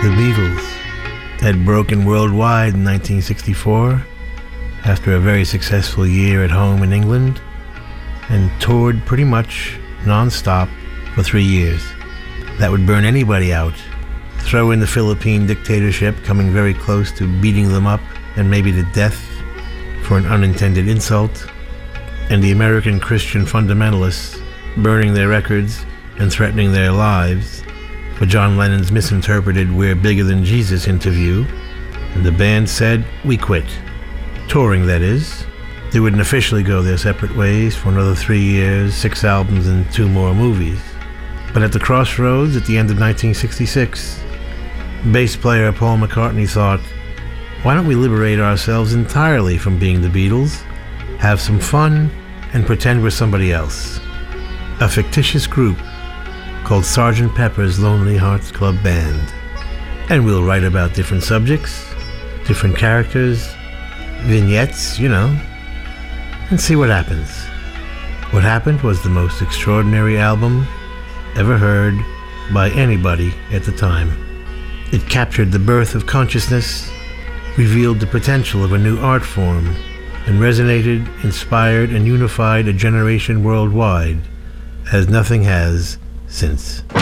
The Beatles had broken worldwide in 1964 after a very successful year at home in England and toured pretty much non-stop for 3 years. That would burn anybody out. Throw in the Philippine dictatorship coming very close to beating them up and maybe to death for an unintended insult, and the American Christian fundamentalists burning their records and threatening their lives for John Lennon's misinterpreted "We're Bigger Than Jesus" interview, and the band said, "We quit." Touring, that is. They wouldn't officially go their separate ways for another 3 years, 6 albums, and 2 more movies. But at the crossroads at the end of 1966, bass player Paul McCartney thought, why don't we liberate ourselves entirely from being the Beatles, have some fun, and pretend we're somebody else. A fictitious group called Sgt. Pepper's Lonely Hearts Club Band. And we'll write about different subjects, different characters, vignettes, and see what happens. What happened was the most extraordinary album ever heard by anybody at the time. It captured the birth of consciousness, revealed the potential of a new art form, and resonated, inspired, and unified a generation worldwide as nothing has since.